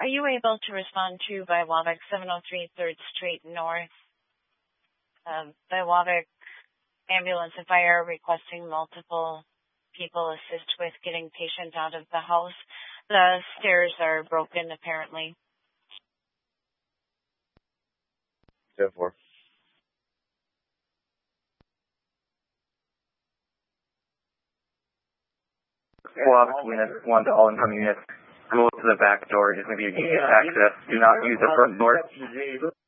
Are you able to respond to Biawabic 703 3rd Street North? Biawabic Ambulance and Fire requesting multiple people assist with getting patient out of the house. The stairs are broken, apparently. 10-4. Well, unit 1 to all incoming units. Go to the back door, just maybe you can get access. Do not use the front door.